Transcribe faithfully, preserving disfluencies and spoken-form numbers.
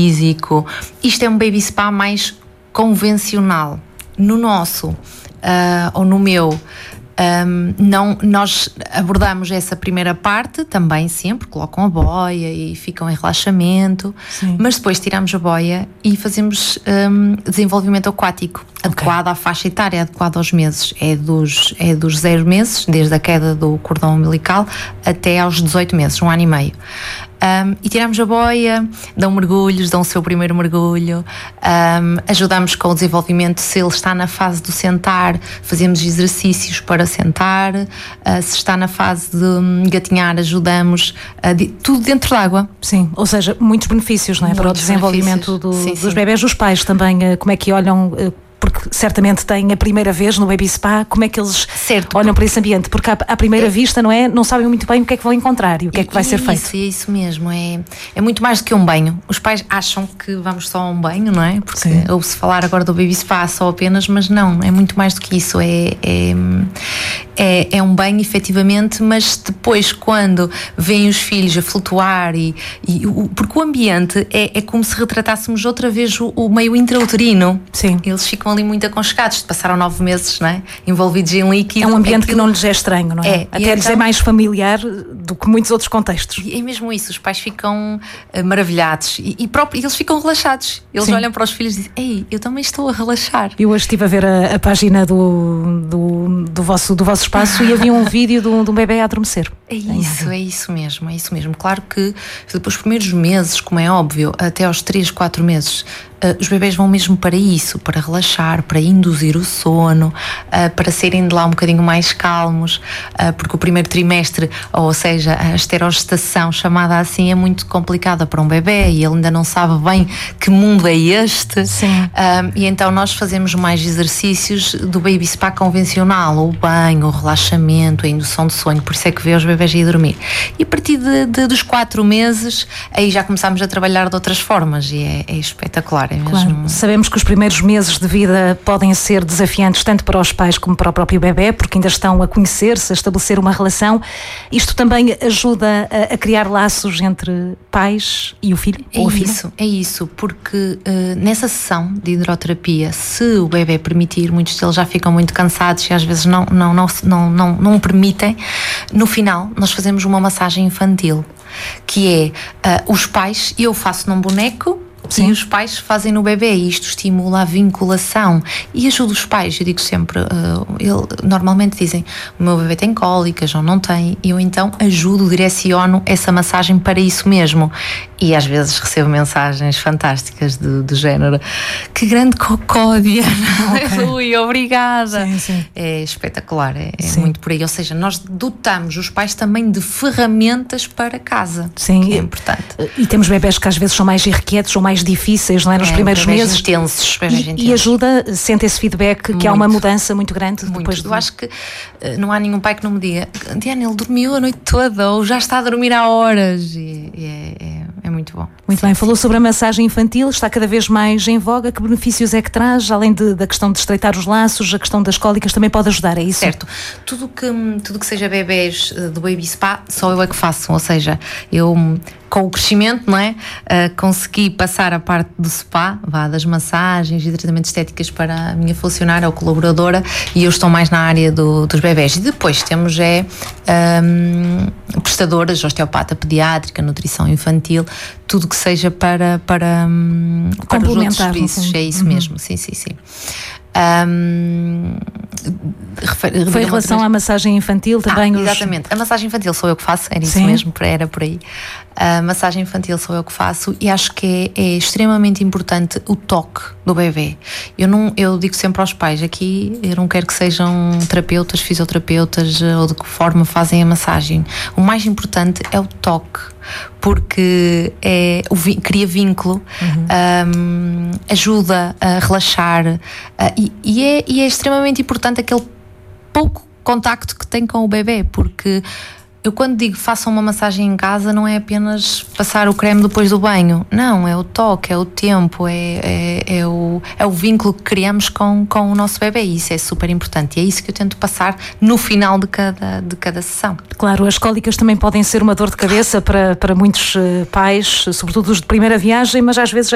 físico. Isto é um baby spa mais convencional. No nosso, uh, ou no meu, Um, não, nós abordamos essa primeira parte também sempre, colocam a boia e ficam em relaxamento. Sim. Mas depois tiramos a boia e fazemos um, desenvolvimento aquático, okay, adequado à faixa etária, adequado aos meses. É dos, é dos zero meses, desde a queda do cordão umbilical até aos dezoito meses, um ano e meio. Um, e tiramos a boia, dão mergulhos, dão o seu primeiro mergulho, um, ajudamos com o desenvolvimento. Se ele está na fase do sentar, fazemos exercícios para sentar, uh, se está na fase de gatinhar, ajudamos, uh, de, tudo dentro d'água. Sim, ou seja, muitos benefícios, não é? Muitos para o desenvolvimento do, sim, dos sim. bebés. Os pais também, uh, como é que olham... Uh, porque certamente têm a primeira vez no baby spa, como é que eles certo, olham porque... para esse ambiente? Porque à, à primeira é. vista, não é? Não sabem muito bem o que é que vão encontrar e o que e, é que vai ser feito. Isso, é isso mesmo, é, é muito mais do que um banho. Os pais acham que vamos só a um banho, não é? Porque ouve-se falar agora do baby spa só apenas, mas não, é muito mais do que isso. É, é, é, é um banho, efetivamente, mas depois quando vêm os filhos a flutuar e, e o, porque o ambiente é, é como se retratássemos outra vez o, o meio intrauterino. Sim. Eles ficam ali muito aconchegados, passaram nove meses, não é? Envolvidos em líquido. É um ambiente aquilo... que não lhes é estranho, não é? é Até lhes então... é mais familiar do que muitos outros contextos. E é mesmo isso, os pais ficam uh, maravilhados e, e próprio, eles ficam relaxados. Eles Sim. olham para os filhos e dizem: ei, eu também estou a relaxar. Eu hoje estive a ver a, a página do, do, do, vosso, do vosso espaço e havia um vídeo de um, de um bebê a adormecer. É isso, é isso mesmo, é isso mesmo. Claro que depois dos primeiros meses, como é óbvio, até aos três, quatro meses, Uh, os bebés vão mesmo para isso, para relaxar, para induzir o sono, uh, para serem de lá um bocadinho mais calmos, uh, porque o primeiro trimestre, ou seja, a esterogestação, chamada assim, é muito complicada para um bebé e ele ainda não sabe bem que mundo é este. Sim. Uh, e então nós fazemos mais exercícios do baby spa convencional, o banho, o relaxamento, a indução de sonho, por isso é que vê os bebés ir dormir. E a partir de, de, dos quatro meses, aí já começamos a trabalhar de outras formas e é, é espetacular. É claro. mesmo... Sabemos que os primeiros meses de vida podem ser desafiantes tanto para os pais como para o próprio bebé, porque ainda estão a conhecer-se, a estabelecer uma relação. Isto também ajuda a, a criar laços entre pais e o filho é ou a filha? Isso, é isso, porque uh, nessa sessão de hidroterapia, se o bebé permitir, muitos deles já ficam muito cansados e às vezes não, não, não, não, não, não permitem. No final, nós fazemos uma massagem infantil, que é uh, os pais, eu faço num boneco. Sim. E os pais fazem no bebê e isto estimula a vinculação e ajuda os pais. Eu digo sempre, uh, ele, normalmente dizem: o meu bebê tem cólicas ou não tem, e eu então ajudo, direciono essa massagem para isso mesmo. E às vezes recebo mensagens fantásticas do, do género: que grande cocó, Diana, okay. Ui, obrigada. Sim, sim. É espetacular, é, é muito por aí. Ou seja, nós dotamos os pais também de ferramentas para casa. Sim, que é importante. E temos bebés que às vezes são mais irrequietos ou mais difíceis, não é? Nos é, primeiros meses. Intensos, e, e ajuda, sente esse feedback que muito. Há uma mudança muito grande muito. Depois de... Eu acho que uh, não há nenhum pai que não me diga: Diana, ele dormiu a noite toda ou já está a dormir há horas. E, e é, é, é muito bom. Muito sim, bem, falou sim. sobre a massagem infantil, está cada vez mais em voga. Que benefícios é que traz? Além de, da questão de estreitar os laços, a questão das cólicas também pode ajudar, é isso? Certo. Tudo que, tudo que seja bebés do baby spa, só eu é que faço. Ou seja, eu... com o crescimento, não é? Uh, consegui passar a parte do spa, vá, das massagens e tratamentos estéticos para a minha funcionária ou colaboradora, e eu estou mais na área do, dos bebés. E depois temos é um, prestadoras, osteopata pediátrica, nutrição infantil, tudo que seja para, para, um, para os outros serviços. É isso uhum. mesmo, sim, sim, sim. Um, refer, Foi em relação à massagem infantil também? Ah, exatamente, os... a massagem infantil sou eu que faço, era isso Sim. mesmo, era por aí. A massagem infantil sou eu que faço e acho que é, é extremamente importante o toque do bebê. Eu, não, eu digo sempre aos pais, aqui eu não quero que sejam terapeutas, fisioterapeutas ou de que forma fazem a massagem. O mais importante é o toque, porque é, o, cria vínculo, uhum. um, ajuda a relaxar uh, e, e, é, e é extremamente importante aquele pouco contacto que tem com o bebê, porque eu quando digo façam uma massagem em casa não é apenas passar o creme depois do banho, não, é o toque, é o tempo, é, é, é, o, é o vínculo que criamos com, com o nosso bebê, e isso é super importante e é isso que eu tento passar no final de cada, de cada sessão. Claro, as cólicas também podem ser uma dor de cabeça para, para muitos pais, sobretudo os de primeira viagem, mas às vezes